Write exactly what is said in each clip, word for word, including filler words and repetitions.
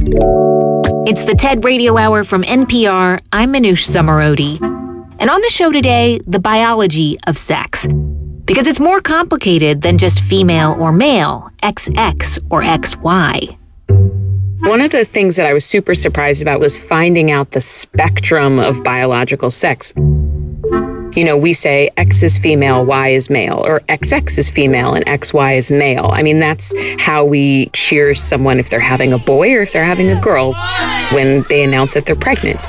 It's the TED Radio Hour from N P R. I'm Manoush Zomorodi. And on the show today, the biology of sex. Because it's more complicated than just female or male, X X or X Y. One of the things that I was super surprised about was finding out the spectrum of biological sex. You know, we say X is female, Y is male, or X X is female and X Y is male. I mean, that's how we cheer someone if they're having a boy or if they're having a girl when they announce that they're pregnant.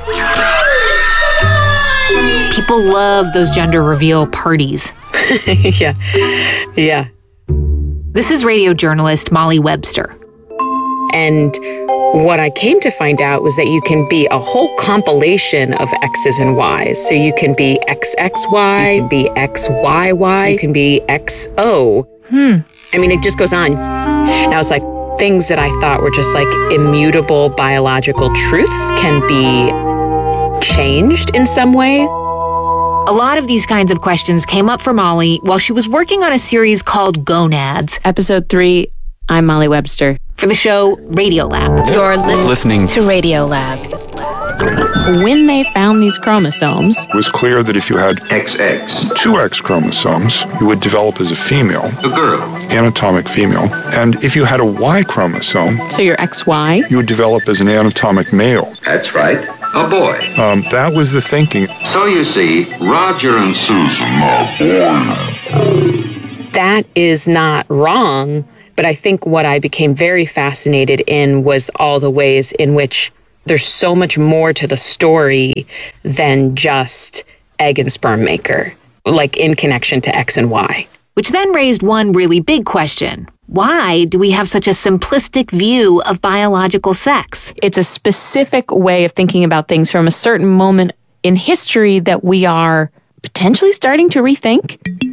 People love those gender reveal parties. yeah, yeah. This is radio journalist Molly Webster. And what I came to find out was that you can be a whole compilation of X's and Y's. So you can be X X Y, you can be X Y Y, you can be X O. Hmm. I mean, it just goes on. And I was like, things that I thought were just like immutable biological truths can be changed in some way. A lot of these kinds of questions came up for Molly while she was working on a series called Gonads. Episode three, I'm Molly Webster. For the show Radiolab. You're li- listening to Radiolab. When they found these chromosomes, it was clear that if you had X X, two X chromosomes, you would develop as a female, a girl, anatomic female. And if you had a Y chromosome, so you're X Y, you would develop as an anatomic male. That's right, a boy. Um, that was the thinking. So you see, Roger and Susan are boys. That is not wrong. But I think what I became very fascinated in was all the ways in which there's so much more to the story than just egg and sperm maker, like in connection to X and Y. Which then raised one really big question. Why do we have such a simplistic view of biological sex? It's a specific way of thinking about things from a certain moment in history that we are potentially starting to rethink.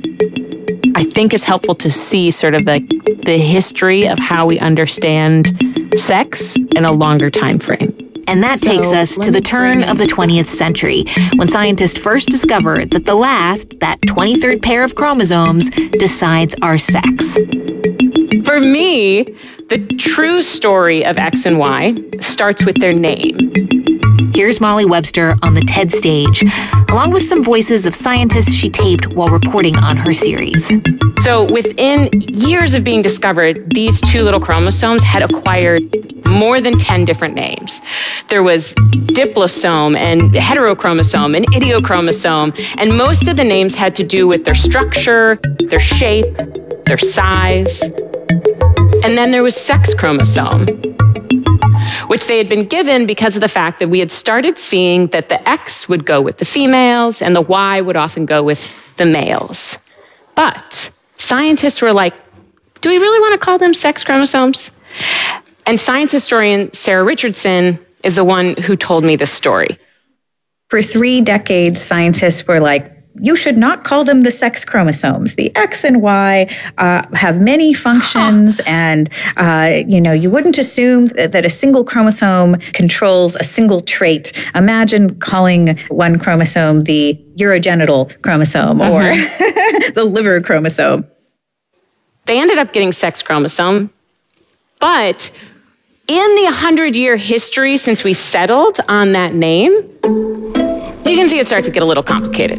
I think it's helpful to see sort of the, the history of how we understand sex in a longer time frame. And that so, takes us to the turn of the twentieth century, when scientists first discovered that the last, that twenty-third pair of chromosomes, decides our sex. For me, the true story of X and Y starts with their name. Here's Molly Webster on the TED stage, along with some voices of scientists she taped while reporting on her series. So within years of being discovered, these two little chromosomes had acquired more than ten different names. There was diplosome and heterochromosome and idiochromosome, and most of the names had to do with their structure, their shape, their size. And then there was sex chromosome, which they had been given because of the fact that we had started seeing that the X would go with the females and the Y would often go with the males. But scientists were like, do we really want to call them sex chromosomes? And science historian Sarah Richardson is the one who told me this story. For three decades, scientists were like, you should not call them the sex chromosomes. The X and Y uh, have many functions, and uh, you know you wouldn't assume that, that a single chromosome controls a single trait. Imagine calling one chromosome the urogenital chromosome or mm-hmm. the liver chromosome. They ended up getting sex chromosome, but in the hundred-year history since we settled on that name, you can see it start to get a little complicated.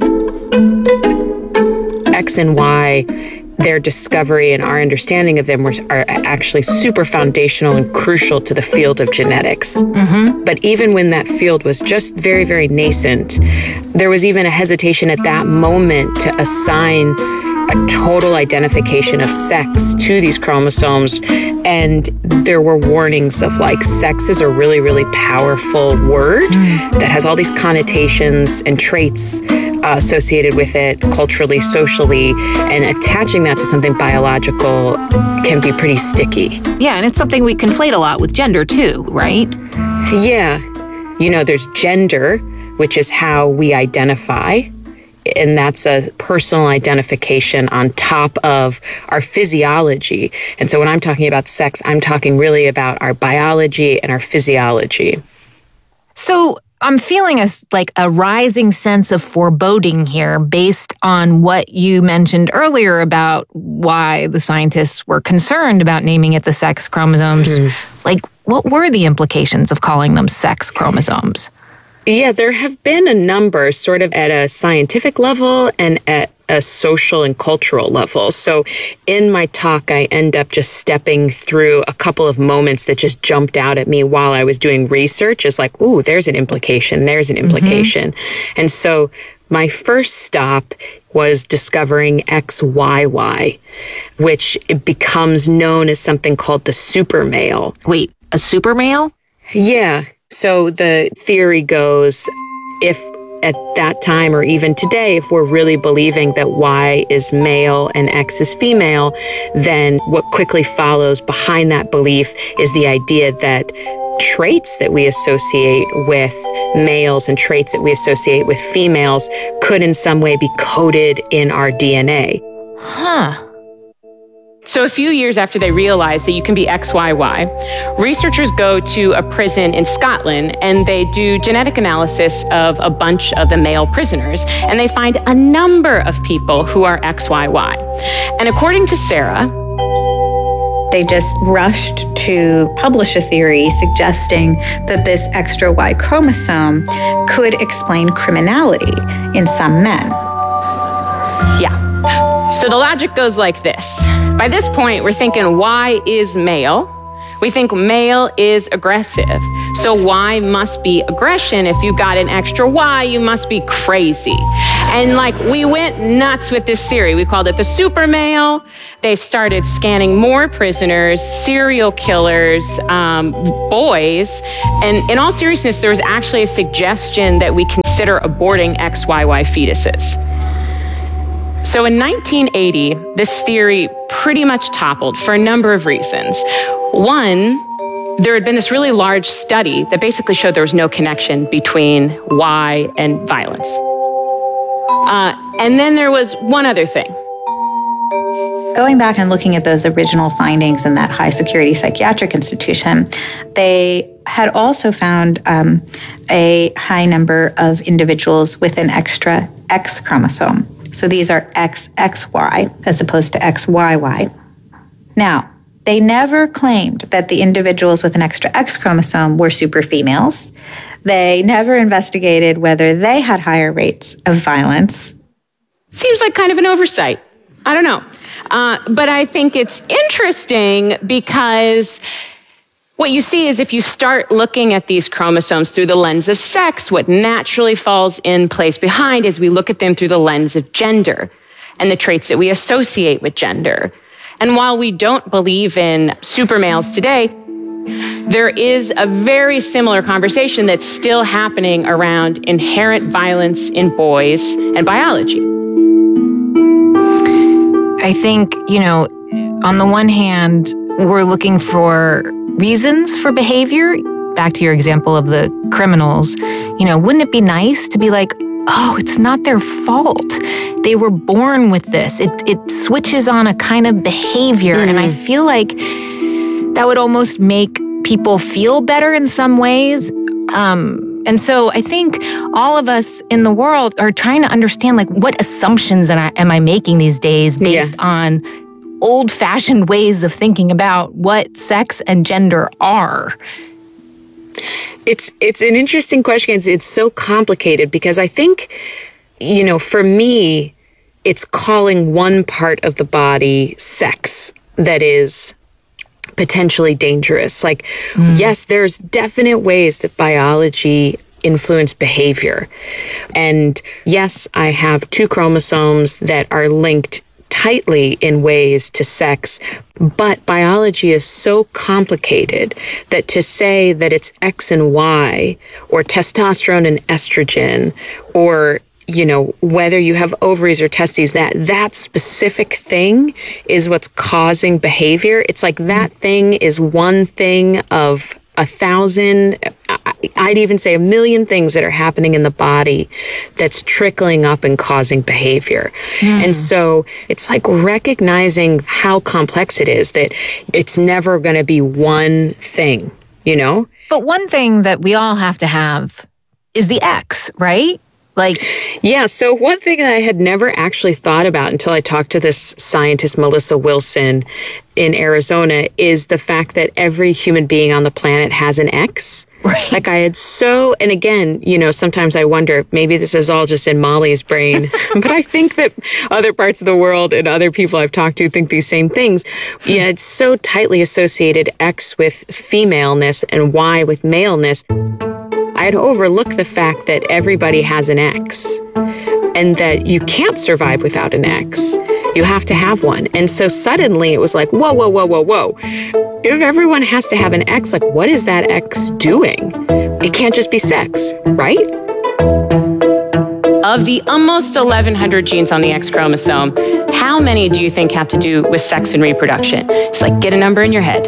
X and Y, their discovery and our understanding of them were, are actually super foundational and crucial to the field of genetics. Mm-hmm. But even when that field was just very, very nascent, there was even a hesitation at that moment to assign a total identification of sex to these chromosomes. And there were warnings of like, sex is a really, really powerful word mm. that has all these connotations and traits uh, associated with it culturally, socially, and attaching that to something biological can be pretty sticky. Yeah, and it's something we conflate a lot with gender too, right? Yeah. You know, there's gender, which is how we identify. And that's a personal identification on top of our physiology. And so when I'm talking about sex, I'm talking really about our biology and our physiology. So I'm feeling a, like a rising sense of foreboding here based on what you mentioned earlier about why the scientists were concerned about naming it the sex chromosomes. Mm. Like, what were the implications of calling them sex chromosomes? Yeah, there have been a number sort of at a scientific level and at a social and cultural level. So in my talk, I end up just stepping through a couple of moments that just jumped out at me while I was doing research. It's like, ooh, there's an implication, there's an implication. Mm-hmm. And so my first stop was discovering X Y Y, which it becomes known as something called the super male. Wait, a super male? Yeah. So the theory goes, if at that time or even today, if we're really believing that Y is male and X is female, then what quickly follows behind that belief is the idea that traits that we associate with males and traits that we associate with females could in some way be coded in our D N A. Huh. So a few years after they realize that you can be X Y Y, researchers go to a prison in Scotland and they do genetic analysis of a bunch of the male prisoners, and they find a number of people who are X Y Y. And according to Sarah, they just rushed to publish a theory suggesting that this extra Y chromosome could explain criminality in some men. Yeah. So the logic goes like this. By this point, we're thinking Y is male. We think male is aggressive. So Y must be aggression. If you got an extra Y, you must be crazy. And like, we went nuts with this theory. We called it the super male. They started scanning more prisoners, serial killers, um, boys. And in all seriousness, there was actually a suggestion that we consider aborting X Y Y fetuses. So in nineteen eighty, this theory pretty much toppled for a number of reasons. One, there had been this really large study that basically showed there was no connection between Y and violence. Uh, and then there was one other thing. Going back and looking at those original findings in that high security psychiatric institution, they had also found um, a high number of individuals with an extra X chromosome. So these are X X Y as opposed to X Y Y. Now, they never claimed that the individuals with an extra X chromosome were super females. They never investigated whether they had higher rates of violence. Seems like kind of an oversight. I don't know. Uh, but I think it's interesting because what you see is if you start looking at these chromosomes through the lens of sex, what naturally falls in place behind is we look at them through the lens of gender and the traits that we associate with gender. And while we don't believe in super males today, there is a very similar conversation that's still happening around inherent violence in boys and biology. I think, you know, on the one hand, we're looking for reasons for behavior. Back to your example of the criminals, you know, wouldn't it be nice to be like, oh, it's not their fault. They were born with this. It it switches on a kind of behavior. Mm. And I feel like that would almost make people feel better in some ways. Um, and so I think all of us in the world are trying to understand, like, what assumptions am I, am I making these days based yeah. on old-fashioned ways of thinking about what sex and gender are? It's it's an interesting question. It's, it's so complicated because I think, you know, for me, it's calling one part of the body sex that is potentially dangerous. Like, mm. yes, there's definite ways that biology influence behavior. And yes, I have two chromosomes that are linked tightly in ways to sex, but biology is so complicated that to say that it's X and Y, or testosterone and estrogen, or, you know, whether you have ovaries or testes, that that specific thing is what's causing behavior. It's like that thing is one thing of a thousand, I'd even say a million things that are happening in the body that's trickling up and causing behavior. Mm. And so it's like recognizing how complex it is, that it's never going to be one thing, you know? But one thing that we all have to have is the X, right? Like, Yeah, so one thing that I had never actually thought about until I talked to this scientist, Melissa Wilson, in Arizona, is the fact that every human being on the planet has an X. Right. Like I had so, and again, you know, sometimes I wonder, maybe this is all just in Molly's brain, but I think that other parts of the world and other people I've talked to think these same things. Yeah, it's so tightly associated X with femaleness and Y with maleness. I had overlooked the fact that everybody has an X and that you can't survive without an X. You have to have one. And so suddenly it was like, whoa, whoa, whoa, whoa, whoa. If everyone has to have an X, like what is that X doing? It can't just be sex, right? Of the almost eleven hundred genes on the X chromosome, how many do you think have to do with sex and reproduction? Just like get a number in your head.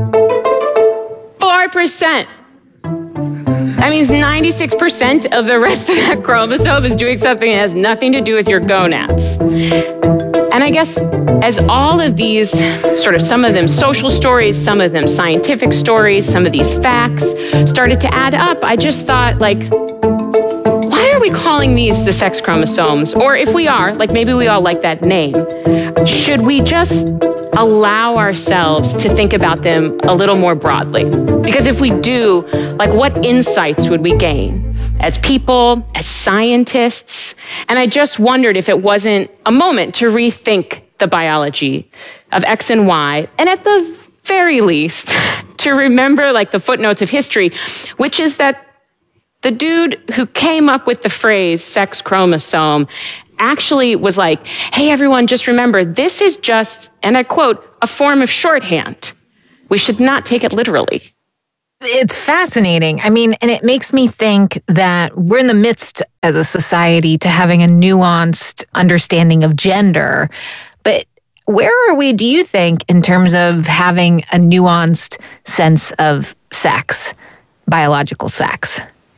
four percent. That means ninety-six percent of the rest of that chromosome is doing something that has nothing to do with your gonads. And I guess as all of these sort of, some of them social stories, some of them scientific stories, some of these facts started to add up, I just thought, like, why are we calling these the sex chromosomes? Or if we are, like maybe we all like that name, should we just allow ourselves to think about them a little more broadly? Because if we do, like what insights would we gain as people, as scientists? And I just wondered if it wasn't a moment to rethink the biology of X and Y, and at the very least, to remember like the footnotes of history, which is that the dude who came up with the phrase sex chromosome actually was like, hey, everyone, just remember, this is just, and I quote, a form of shorthand. We should not take it literally. It's fascinating. I mean, and it makes me think that we're in the midst as a society to having a nuanced understanding of gender. But where are we, do you think, in terms of having a nuanced sense of sex, biological sex?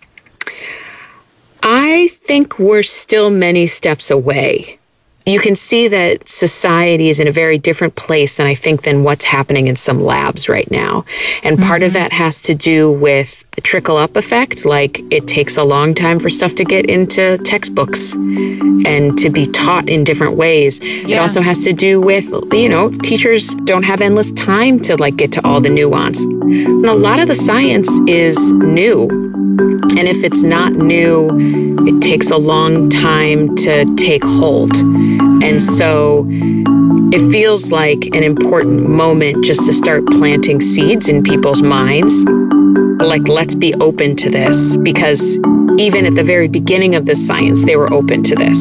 I think we're still many steps away. You can see that society is in a very different place than I think than what's happening in some labs right now. And part mm-hmm. of that has to do with a trickle-up effect, like it takes a long time for stuff to get into textbooks and to be taught in different ways. Yeah. It also has to do with, you know, teachers don't have endless time to like get to all the nuance. And a lot of the science is new. And if it's not new, it takes a long time to take hold. And so it feels like an important moment just to start planting seeds in people's minds. Like, let's be open to this, because even at the very beginning of this science, they were open to this.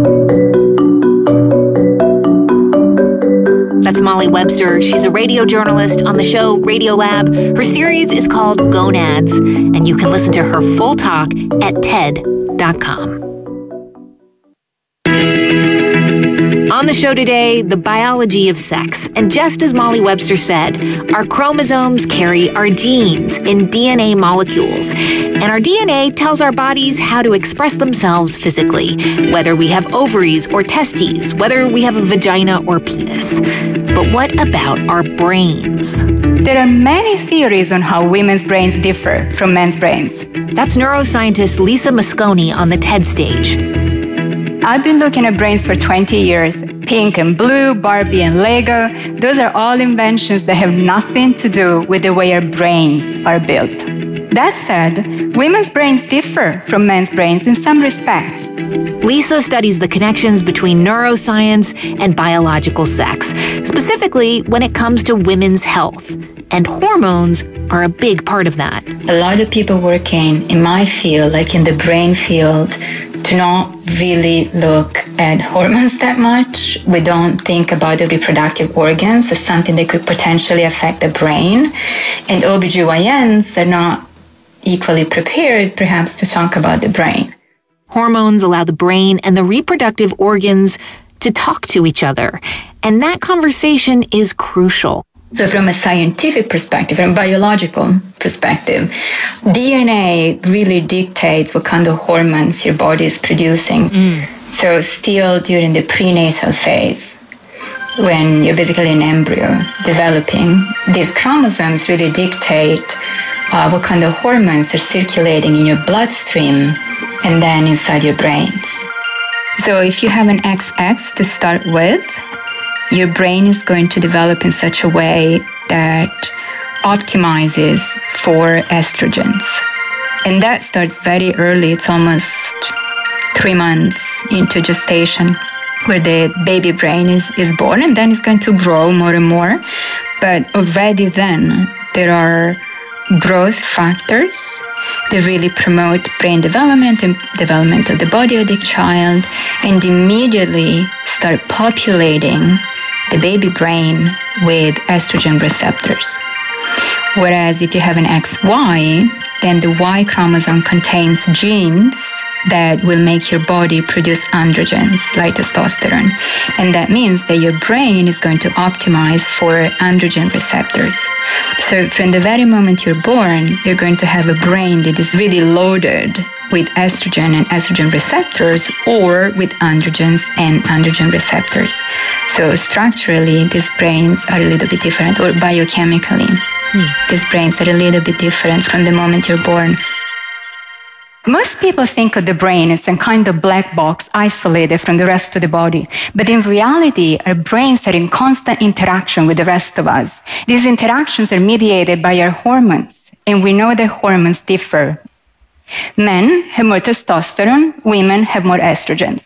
That's Molly Webster. She's a radio journalist on the show Radiolab. Her series is called Gonads, and you can listen to her full talk at T E D dot com. On the show today, the biology of sex. And just as Molly Webster said, our chromosomes carry our genes in D N A molecules. And our D N A tells our bodies how to express themselves physically, whether we have ovaries or testes, whether we have a vagina or penis. But what about our brains? There are many theories on how women's brains differ from men's brains. That's neuroscientist Lisa Mosconi on the TED stage. I've been looking at brains for twenty years. Pink and blue, Barbie and Lego, those are all inventions that have nothing to do with the way our brains are built. That said, women's brains differ from men's brains in some respects. Lisa studies the connections between neuroscience and biological sex, specifically when it comes to women's health. And hormones are a big part of that. A lot of people working in my field, like in the brain field, do not really look at hormones that much. We don't think about the reproductive organs as something that could potentially affect the brain. And O B G Y Ns are not equally prepared, perhaps, to talk about the brain. Hormones allow the brain and the reproductive organs to talk to each other. And that conversation is crucial. So from a scientific perspective, from a biological perspective, D N A really dictates what kind of hormones your body is producing. Mm. So still during the prenatal phase, when you're basically an embryo developing, these chromosomes really dictate uh, what kind of hormones are circulating in your bloodstream and then inside your brains. So if you have an X X to start with, your brain is going to develop in such a way that optimizes for estrogens. And that starts very early. It's almost three months into gestation where the baby brain is, is born, and then it's going to grow more and more. But already then, there are growth factors that really promote brain development and development of the body of the child, and immediately start populating the baby brain with estrogen receptors. Whereas if you have an X Y, then the Y chromosome contains genes that will make your body produce androgens like testosterone. And that means that your brain is going to optimize for androgen receptors. So from the very moment you're born, you're going to have a brain that is really loaded with estrogen and estrogen receptors, or with androgens and androgen receptors. So structurally, these brains are a little bit different, or biochemically, hmm. these brains are a little bit different from the moment you're born. Most people think of the brain as some kind of black box isolated from the rest of the body. But in reality, our brains are in constant interaction with the rest of us. These interactions are mediated by our hormones, and we know that hormones differ. Men have more testosterone, women have more estrogens.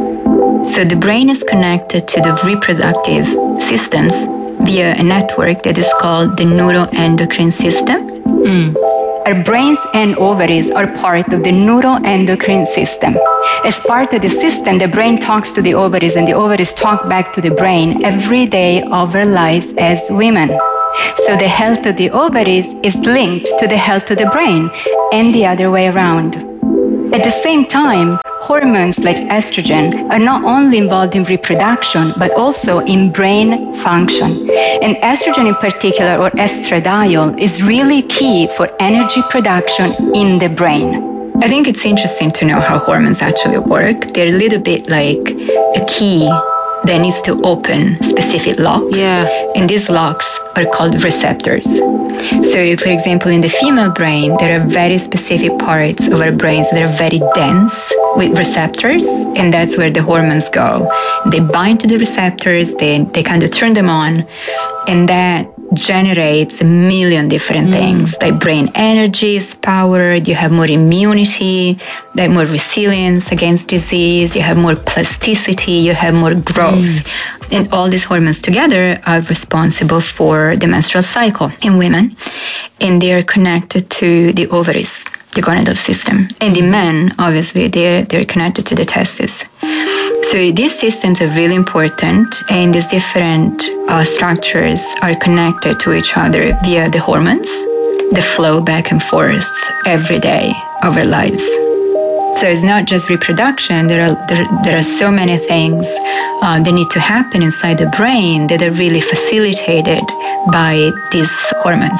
So the brain is connected to the reproductive systems via a network that is called the neuroendocrine system. Mm. Our brains and ovaries are part of the neuroendocrine system. As part of the system, the brain talks to the ovaries and the ovaries talk back to the brain every day of our lives as women. So the health of the ovaries is linked to the health of the brain and the other way around. At the same time, hormones like estrogen are not only involved in reproduction, but also in brain function. And estrogen in particular, or estradiol, is really key for energy production in the brain. I think it's interesting to know how hormones actually work. They're a little bit like a key that needs to open specific locks. Yeah. And these locks are called receptors. So, for example, in the female brain, there are very specific parts of our brains that are very dense with receptors, and that's where the hormones go. They bind to the receptors, they, they kind of turn them on, and that generates a million different mm. things, like brain energy is powered, you have more immunity, like more resilience against disease, you have more plasticity, you have more growth. Mm. And all these hormones together are responsible for the menstrual cycle in women, and they are connected to the ovaries, the gonadal system. And in men, obviously, they're, they're connected to the testes. So these systems are really important, and these different uh, structures are connected to each other via the hormones, the flow back and forth every day of our lives. So it's not just reproduction. There are there, there are so many things uh, that need to happen inside the brain that are really facilitated by these hormones.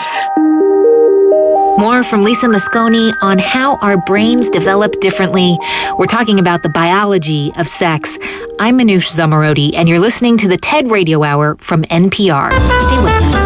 More from Lisa Mosconi on how our brains develop differently. We're talking about the biology of sex. I'm Manoush Zomorodi, and you're listening to the TED Radio Hour from N P R. Stay with us.